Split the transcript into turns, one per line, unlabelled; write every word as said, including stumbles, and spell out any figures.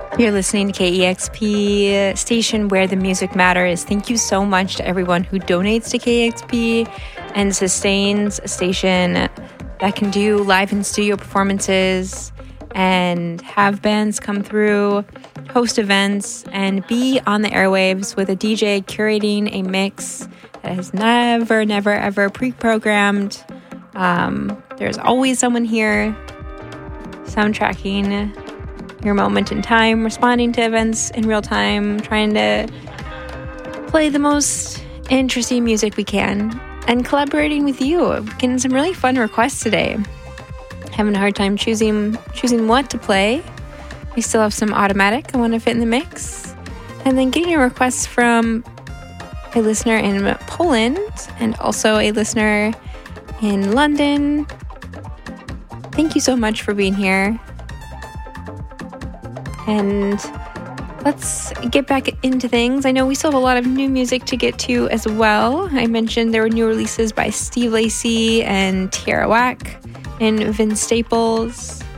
You're listening to K E X P, station where the music matters. Thank you so much to everyone who donates to K E X P and sustains a station that can do live in studio performances and have bands come through, host events, and be on the airwaves with a D J curating a mix that is never, never, ever pre-programmed. Um, there's always someone here soundtracking your moment in time, responding to events in real time, trying to play the most interesting music we can, and collaborating with you. Getting some really fun requests today. Having a hard time choosing choosing what to play. We still have some automatic I want to fit in the mix. And then getting a request from a listener in Poland and also a listener in London. Thank you so much for being here. And let's get back into things. I know we still have a lot of new music to get to as well. I mentioned there were new releases by Steve Lacy and Tierra Whack and Vince Staples.